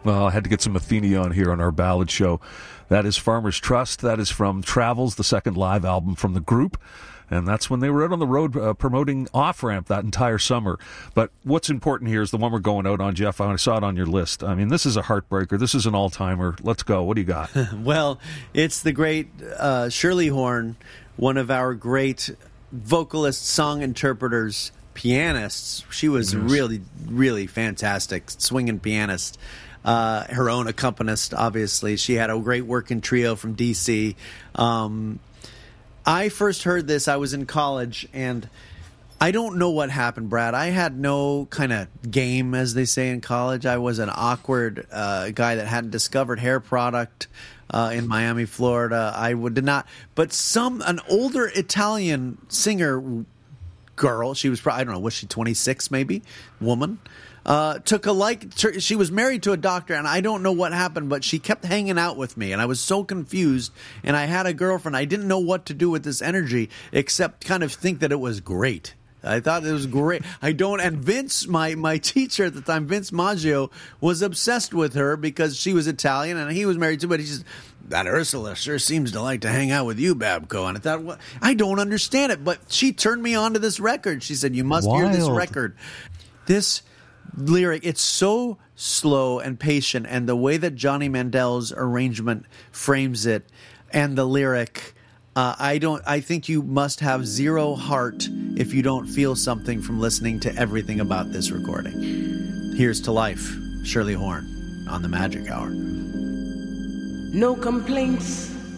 Well, I had to get some Athenia on here on our ballad show. That is Farmer's Trust. That is from Travels, the second live album from the group. And that's when they were out on the road promoting Off-Ramp that entire summer. But what's important here is the one we're going out on, Jeff. I saw it on your list. I mean, this is a heartbreaker. This is an all-timer. Let's go. What do you got? Well, it's the great Shirley Horn, one of our great vocalists, song interpreters, pianists. She was really, really fantastic, swinging pianist. Her own accompanist, obviously. She had a great working trio from D.C. I first heard this, I was in college, and I don't know what happened, Brad. I had no kind of game, as they say in college. I was an awkward guy that hadn't discovered hair product in Miami, Florida. I did not. But an older Italian singer girl, she was probably, I don't know, was she 26 maybe, woman, she was married to a doctor, and I don't know what happened, but she kept hanging out with me, and I was so confused, and I had a girlfriend. I didn't know what to do with this energy except kind of think that it was great. I thought it was great. And Vince, my teacher at the time, Vince Maggio, was obsessed with her because she was Italian and he was married to, but he says, that Ursula sure seems to like to hang out with you, Babko. And I thought, well, I don't understand it, but she turned me on to this record. She said, you must hear this record. This lyric, it's so slow and patient, and the way that Johnny Mandel's arrangement frames it and the lyric, I think you must have zero heart if you don't feel something from listening to everything about this recording. Here's to Life, Shirley Horn on the Magic Hour. No complaints